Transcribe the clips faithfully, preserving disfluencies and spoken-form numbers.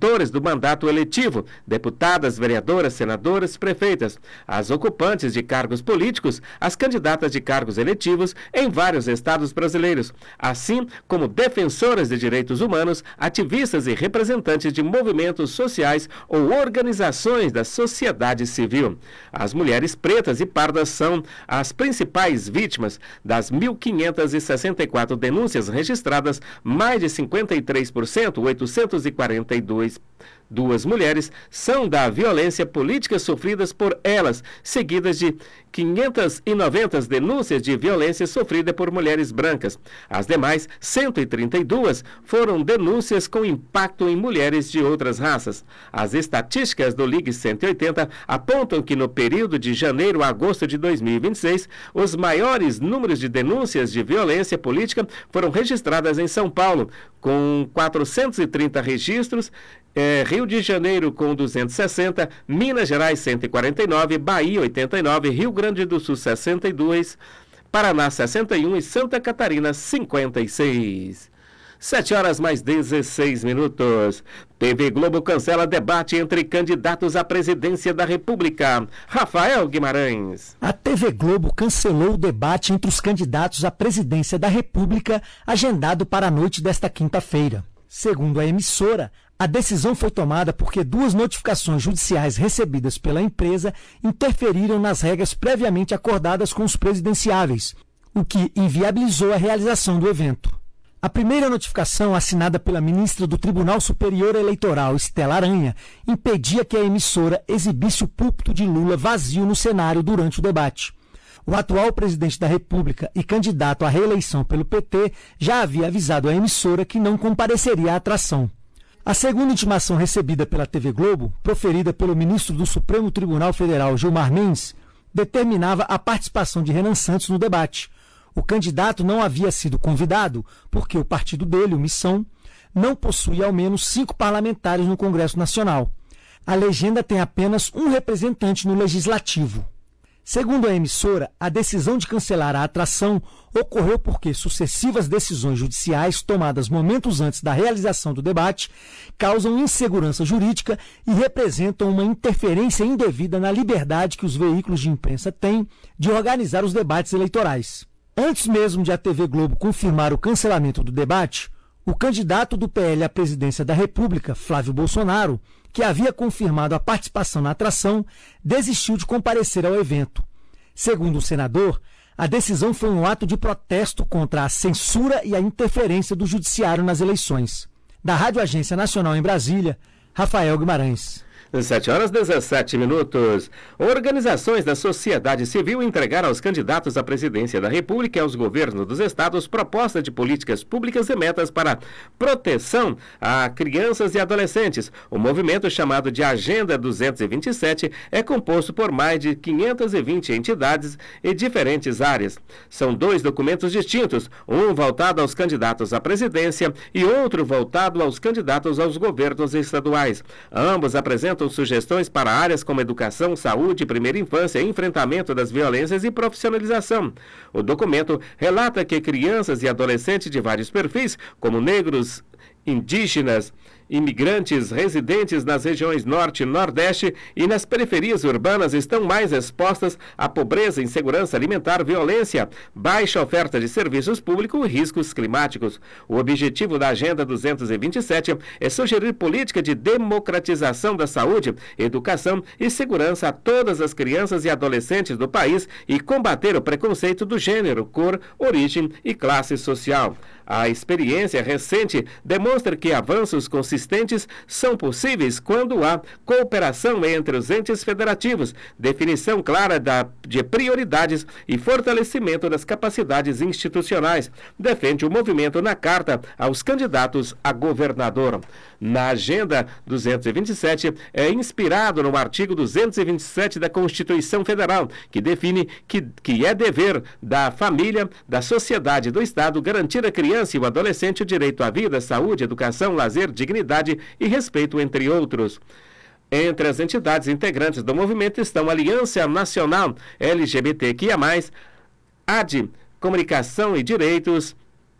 detentores do mandato eletivo, deputadas, vereadoras, senadoras, prefeitas, as ocupantes de cargos políticos, as candidatas de cargos eletivos em vários estados brasileiros, assim como defensoras de direitos humanos, ativistas e representantes de movimentos sociais ou organizações da sociedade civil. As mulheres pretas e pardas são as principais vítimas. Das mil quinhentas e sessenta e quatro denúncias registradas, mais de cinquenta e três por cento, oitocentos e quarenta e dois Duas mulheres são da violência política sofridas por elas, seguidas de quinhentas e noventa denúncias de violência sofrida por mulheres brancas. As demais, cento e trinta e duas, foram denúncias com impacto em mulheres de outras raças. As estatísticas do Ligue cento e oitenta apontam que no período de janeiro a agosto de dois mil e vinte e seis, os maiores números de denúncias de violência política foram registradas em São Paulo, com quatrocentos e trinta registros, É, Rio de Janeiro com duzentos e sessenta, Minas Gerais cento e quarenta e nove, Bahia oitenta e nove, Rio Grande do Sul sessenta e dois, Paraná sessenta e um e Santa Catarina cinquenta e seis. Sete horas mais dezesseis minutos. T V Globo cancela debate entre candidatos à presidência da República. Rafael Guimarães. A T V Globo cancelou o debate entre os candidatos à presidência da República, agendado para a noite desta quinta-feira. Segundo a emissora, a decisão foi tomada porque duas notificações judiciais recebidas pela empresa interferiram nas regras previamente acordadas com os presidenciáveis, o que inviabilizou a realização do evento. A primeira notificação, assinada pela ministra do Tribunal Superior Eleitoral, Estela Aranha, impedia que a emissora exibisse o púlpito de Lula vazio no cenário durante o debate. O atual presidente da República e candidato à reeleição pelo P T já havia avisado à emissora que não compareceria à atração. A segunda intimação recebida pela T V Globo, proferida pelo ministro do Supremo Tribunal Federal, Gilmar Mendes, determinava a participação de Renan Santos no debate. O candidato não havia sido convidado porque o partido dele, o Missão, não possui ao menos cinco parlamentares no Congresso Nacional. A legenda tem apenas um representante no Legislativo. Segundo a emissora, a decisão de cancelar a atração ocorreu porque sucessivas decisões judiciais tomadas momentos antes da realização do debate causam insegurança jurídica e representam uma interferência indevida na liberdade que os veículos de imprensa têm de organizar os debates eleitorais. Antes mesmo de a T V Globo confirmar o cancelamento do debate, o candidato do P L à presidência da República, Flávio Bolsonaro, que havia confirmado a participação na atração, desistiu de comparecer ao evento. Segundo o senador, a decisão foi um ato de protesto contra a censura e a interferência do judiciário nas eleições. Da Rádio Agência Nacional em Brasília, Rafael Guimarães. Sete horas e dezessete minutos. Organizações da sociedade civil entregaram aos candidatos à presidência da República e aos governos dos estados propostas de políticas públicas e metas para proteção a crianças e adolescentes. O movimento, chamado de Agenda duzentos e vinte e sete, é composto por mais de quinhentas e vinte entidades e diferentes áreas. São dois documentos distintos, um voltado aos candidatos à presidência e outro voltado aos candidatos aos governos estaduais. Ambos apresentam sugestões para áreas como educação, saúde, primeira infância, enfrentamento das violências e profissionalização. O documento relata que crianças e adolescentes de vários perfis, como negros, indígenas, imigrantes residentes nas regiões norte e nordeste e nas periferias urbanas estão mais expostas à pobreza, insegurança alimentar, violência, baixa oferta de serviços públicos e riscos climáticos. O objetivo da Agenda duzentos e vinte e sete é sugerir política de democratização da saúde, educação e segurança a todas as crianças e adolescentes do país e combater o preconceito do gênero, cor, origem e classe social. A experiência recente demonstra que avanços consistentes são possíveis quando há cooperação entre os entes federativos, definição clara da, de prioridades e fortalecimento das capacidades institucionais, defende o movimento na carta aos candidatos a governador. Na Agenda duzentos e vinte e sete é inspirado no artigo duzentos e vinte e sete da Constituição Federal, que define que, que é dever da família, da sociedade e do Estado garantir a criança e o adolescente o direito à vida, saúde, educação, lazer, dignidade e respeito, entre outros. Entre as entidades integrantes do movimento estão a Aliança Nacional L G B T Q I A mais, A D, Comunicação e Direitos,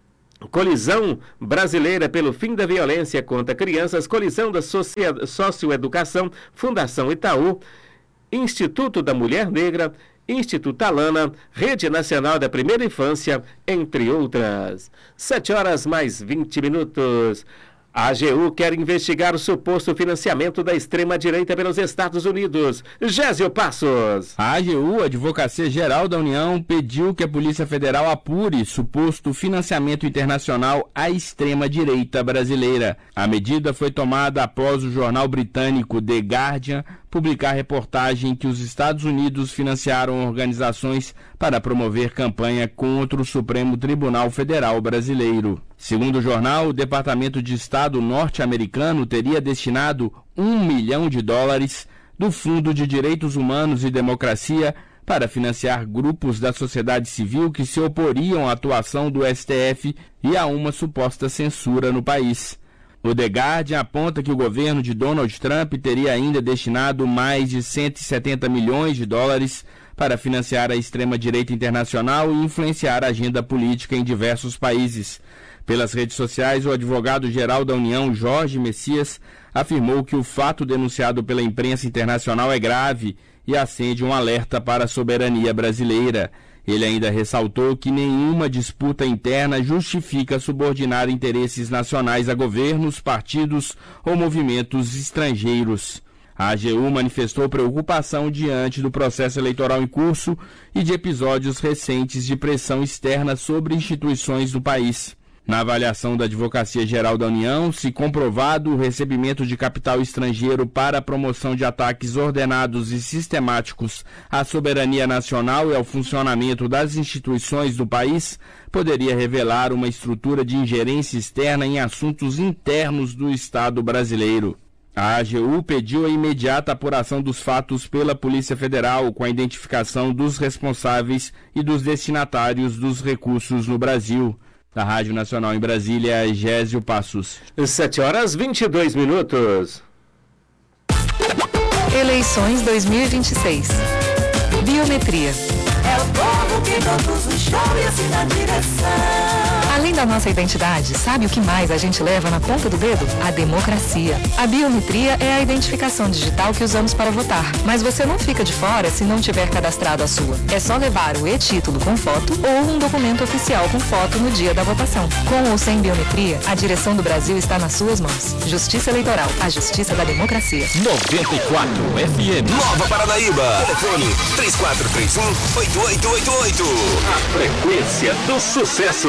Colisão Brasileira pelo Fim da Violência contra Crianças, Colisão da Socia- Socioeducação, Fundação Itaú, Instituto da Mulher Negra, Instituto Alana, Rede Nacional da Primeira Infância, entre outras. Sete horas mais vinte minutos. A AGU quer investigar o suposto financiamento da extrema-direita pelos Estados Unidos. Gésio Passos. A AGU, Advocacia Geral da União, pediu que a Polícia Federal apure suposto financiamento internacional à extrema-direita brasileira. A medida foi tomada após o jornal britânico The Guardian publicar reportagem que os Estados Unidos financiaram organizações para promover campanha contra o Supremo Tribunal Federal brasileiro. Segundo o jornal, o Departamento de Estado norte-americano teria destinado um milhão de dólares do Fundo de Direitos Humanos e Democracia para financiar grupos da sociedade civil que se oporiam à atuação do S T F e a uma suposta censura no país. O The Guardian aponta que o governo de Donald Trump teria ainda destinado mais de cento e setenta milhões de dólares para financiar a extrema-direita internacional e influenciar a agenda política em diversos países. Pelas redes sociais, o advogado-geral da União, Jorge Messias, afirmou que o fato denunciado pela imprensa internacional é grave e acende um alerta para a soberania brasileira. Ele ainda ressaltou que nenhuma disputa interna justifica subordinar interesses nacionais a governos, partidos ou movimentos estrangeiros. A AGU manifestou preocupação diante do processo eleitoral em curso e de episódios recentes de pressão externa sobre instituições do país. Na avaliação da Advocacia Geral da União, se comprovado o recebimento de capital estrangeiro para a promoção de ataques ordenados e sistemáticos à soberania nacional e ao funcionamento das instituições do país, poderia revelar uma estrutura de ingerência externa em assuntos internos do Estado brasileiro. A AGU pediu a imediata apuração dos fatos pela Polícia Federal, com a identificação dos responsáveis e dos destinatários dos recursos no Brasil. Da Rádio Nacional em Brasília, Gésio Passos. Sete horas vinte e dois minutos. Eleições dois mil e vinte e seis. Biometria. É o povo que conduz o show e assim na direção. Além da nossa identidade, sabe o que mais a gente leva na ponta do dedo? A democracia. A biometria é a identificação digital que usamos para votar. Mas você não fica de fora se não tiver cadastrado a sua. É só levar o e-título com foto ou um documento oficial com foto no dia da votação. Com ou sem biometria, a direção do Brasil está nas suas mãos. Justiça Eleitoral, a justiça da democracia. noventa e quatro F M. Nova Paranaíba. Telefone três quatro três um, oito oito oito oito. A frequência do sucesso.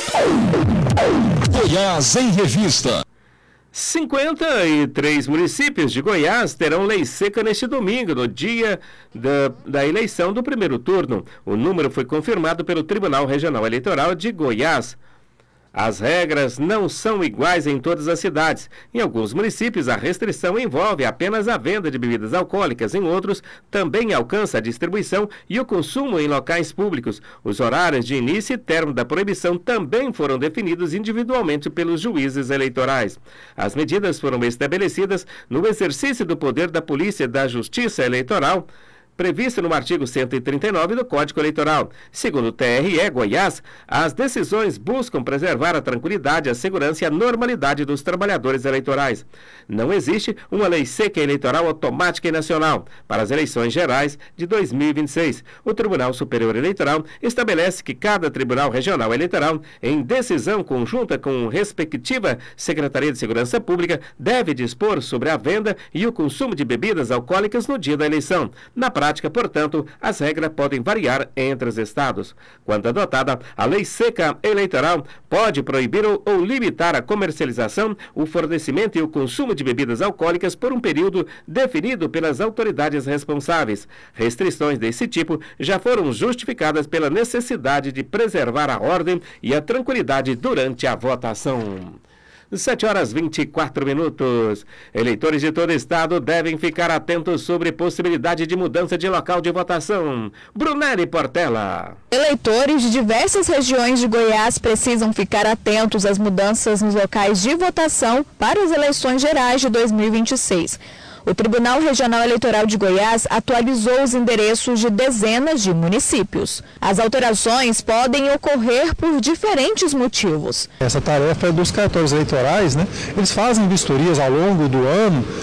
Goiás em Revista. cinquenta e três municípios de Goiás terão lei seca neste domingo, no dia da, da eleição do primeiro turno. O número foi confirmado pelo Tribunal Regional Eleitoral de Goiás. As regras não são iguais em todas as cidades. Em alguns municípios, a restrição envolve apenas a venda de bebidas alcoólicas. Em outros, também alcança a distribuição e o consumo em locais públicos. Os horários de início e término da proibição também foram definidos individualmente pelos juízes eleitorais. As medidas foram estabelecidas no exercício do poder da Polícia da Justiça Eleitoral, previsto no artigo cento e trinta e nove do Código Eleitoral. Segundo o T R E Goiás, as decisões buscam preservar a tranquilidade, a segurança e a normalidade dos trabalhadores eleitorais. Não existe uma lei seca eleitoral automática e nacional. Para as eleições gerais de dois mil e vinte e seis, o Tribunal Superior Eleitoral estabelece que cada Tribunal Regional Eleitoral, em decisão conjunta com respectiva Secretaria de Segurança Pública, deve dispor sobre a venda e o consumo de bebidas alcoólicas no dia da eleição. Na prática, portanto, as regras podem variar entre os estados. Quando adotada, a lei seca eleitoral pode proibir ou, ou limitar a comercialização, o fornecimento e o consumo de bebidas alcoólicas por um período definido pelas autoridades responsáveis. Restrições desse tipo já foram justificadas pela necessidade de preservar a ordem e a tranquilidade durante a votação. Sete horas e vinte e quatro minutos. Eleitores de todo o estado devem ficar atentos sobre possibilidade de mudança de local de votação. Brunelli Portela. Eleitores de diversas regiões de Goiás precisam ficar atentos às mudanças nos locais de votação para as eleições gerais de dois mil e vinte e seis. o Tribunal Regional Eleitoral de Goiás atualizou os endereços de dezenas de municípios. As alterações podem ocorrer por diferentes motivos. Essa tarefa é dos cartórios eleitorais, né? Eles fazem vistorias ao longo do ano